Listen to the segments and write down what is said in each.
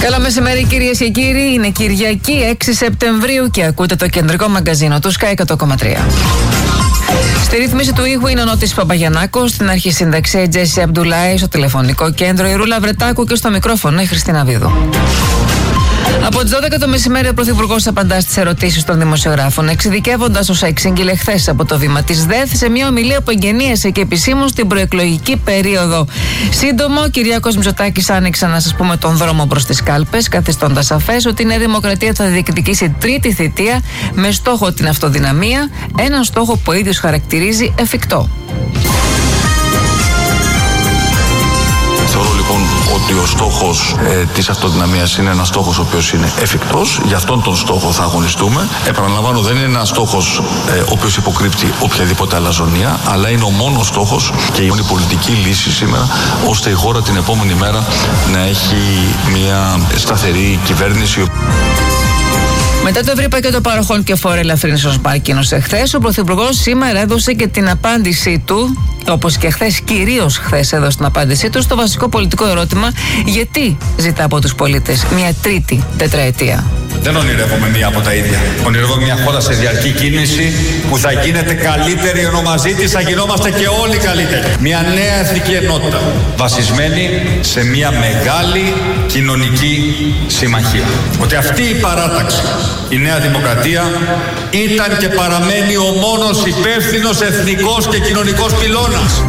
Καλό μεσημέρι, κυρίες και κύριοι. Είναι Κυριακή 6 Σεπτεμβρίου και ακούτε το κεντρικό μαγκαζίνο του Sky 100,3. Στη ρύθμιση του ήχου είναι ο Νότης Παπαγιαννάκος, στην αρχή σύνταξη η Τζέσι Αμπντουλάη, στο τηλεφωνικό κέντρο η Ρούλα Βρετάκου και στο μικρόφωνο η Χριστίνα Βίδου. Από τις 12 το μεσημέρι ο Πρωθυπουργός απαντά στις ερωτήσεις των δημοσιογράφων, εξειδικεύοντας όσα εξήγηλε χθες από το βήμα της ΔΕΘ σε μια ομιλία που εγγενίασε και επισήμως στην προεκλογική περίοδο. Σύντομο, ο Κυριάκος Μητσοτάκης άνοιξε να σας πούμε τον δρόμο προς τις κάλπες, καθιστώντας σαφές ότι η Νέα Δημοκρατία θα διεκδικήσει τρίτη θητεία με στόχο την αυτοδυναμία, έναν στόχο που ο ίδιος χαρακτηρίζει εφικτό. Θεωρώ λοιπόν ότι ο στόχος της αυτοδυναμίας είναι ένας στόχος ο οποίος είναι εφικτός. Για αυτόν τον στόχο θα αγωνιστούμε. Επαναλαμβάνω, δεν είναι ένας στόχος ο οποίος υποκρύπτει οποιαδήποτε αλαζονία, αλλά είναι ο μόνος στόχος και η μόνη πολιτική λύση σήμερα, ώστε η χώρα την επόμενη μέρα να έχει μια σταθερή κυβέρνηση. Μετά το ευρύ πακέτο παροχών και φόρου ελαφρύνσεως πάρκινος εχθές, ο Πρωθυπουργός σήμερα έδωσε και την απάντησή του, όπως και χθες, κυρίως χθες έδωσε την απάντησή του στο βασικό πολιτικό ερώτημα: γιατί ζητά από τους πολίτες μια τρίτη τετραετία. Δεν ονειρεύομαι μία από τα ίδια. Ονειρεύομαι μια χώρα σε διαρκή κίνηση που θα γίνεται καλύτερη, ενώ μαζί της θα γινόμαστε και όλοι καλύτεροι. Μια νέα εθνική ενότητα βασισμένη σε μια μεγάλη κοινωνική συμμαχία. Ότι αυτή η παράταξη, η Νέα Δημοκρατία, ήταν και παραμένει ο μόνος υπεύθυνος εθνικός και κοινωνικός πυλώνας.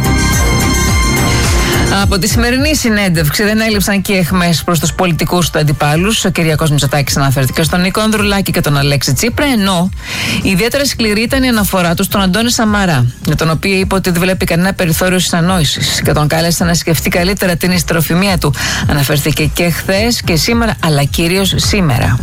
Από τη σημερινή συνέντευξη δεν έλειψαν και αιχμές προς τους πολιτικούς του αντιπάλους. Ο Κυριάκος Μητσοτάκης αναφέρθηκε στον Νίκο Ανδρουλάκη και τον Αλέξη Τσίπρα, ενώ ιδιαίτερα σκληρή ήταν η αναφορά του στον Αντώνη Σαμαρά, για τον οποίο είπε ότι δεν βλέπει κανένα περιθώριο συνανόησης και τον κάλεσε να σκεφτεί καλύτερα την ιστεροφημία του. Αναφέρθηκε και χθες και σήμερα, αλλά κυρίως σήμερα.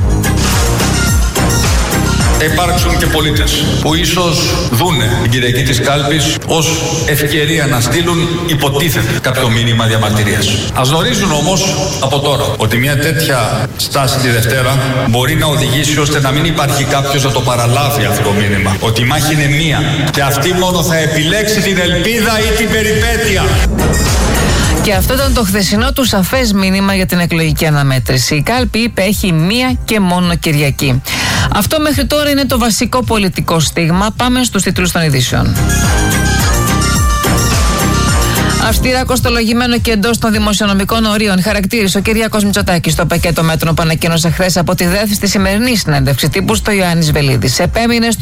Θα υπάρξουν και πολίτες που ίσως δούνε την Κυριακή της κάλπης ως ευκαιρία να στείλουν υποτίθεται κάποιο μήνυμα διαμαρτυρίας. Ας γνωρίζουν όμως από τώρα ότι μια τέτοια στάση τη Δευτέρα μπορεί να οδηγήσει ώστε να μην υπάρχει κάποιος να το παραλάβει αυτό το μήνυμα. Ότι η μάχη είναι μία και αυτή μόνο θα επιλέξει την ελπίδα ή την περιπέτεια. Και αυτό ήταν το χθεσινό του σαφές μήνυμα για την εκλογική αναμέτρηση. Η κάλπη, είπε, έχει μία και μόνο Κυριακή. Αυτό μέχρι τώρα είναι το βασικό πολιτικό στίγμα. Πάμε στους τίτλους των ειδήσεων. Αυστηρά κοστολογημένο και εντός των δημοσιονομικών ορίων, χαρακτήρισε ο Κυριάκος Μητσοτάκης το πακέτο μέτρων που ανακοίνωσε χθες από τη ΔΕΘ στη σημερινή συνέντευξη τύπου στο Ιωάννης Βελίδης. Επέμεινε